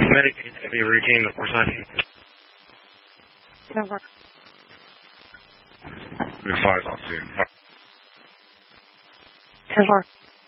Medicaid heavy routine before signing. Over. Your 5 off soon. Over.